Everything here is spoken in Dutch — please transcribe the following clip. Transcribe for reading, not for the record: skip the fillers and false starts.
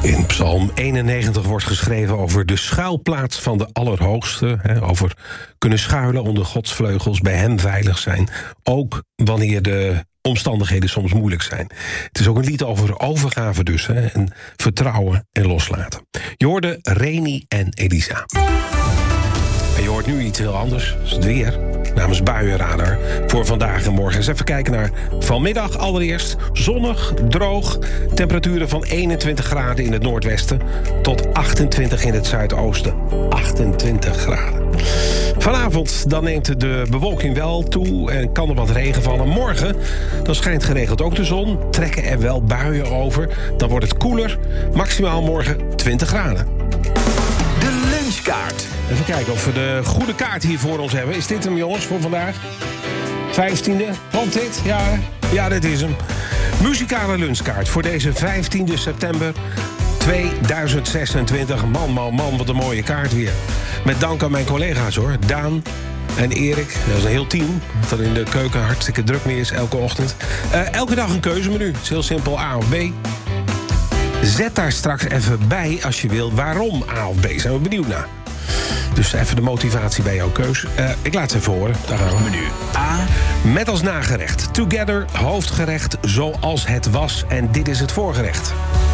In Psalm 91 wordt geschreven over de schuilplaats van de Allerhoogste. Over kunnen schuilen onder Gods vleugels, bij hem veilig zijn. Ook wanneer de omstandigheden soms moeilijk zijn. Het is ook een lied over overgave dus. En vertrouwen en loslaten. Je hoorde Reni en Elisa. En je hoort nu iets heel anders. Dat is het weer. Namens Buienradar voor vandaag en morgen. Eens even kijken naar vanmiddag allereerst. Zonnig, droog. Temperaturen van 21 graden in het noordwesten tot 28 in het zuidoosten. 28 graden. Vanavond dan neemt de bewolking wel toe en kan er wat regen vallen. Morgen dan schijnt geregeld ook de zon. Trekken er wel buien over. Dan wordt het koeler. Maximaal morgen 20 graden. De lunchkaart. Even kijken of we de goede kaart hier voor ons hebben. Is dit hem, jongens, voor vandaag? 15e? Klopt dit? Ja, dit is hem. Muzikale lunchkaart voor deze 15e september 2026. Man, wat een mooie kaart weer. Met dank aan mijn collega's, hoor. Daan en Erik. Dat is een heel team. Dat er in de keuken hartstikke druk mee is elke ochtend. Elke dag een keuzemenu. Het is heel simpel, A of B. Zet daar straks even bij, als je wil, waarom A of B. Zijn we benieuwd naar. Dus even de motivatie bij jouw keus. Ik laat ze even horen. Daar gaan we. Menu A. Met als nagerecht. Together, hoofdgerecht zoals het was. En dit is het voorgerecht.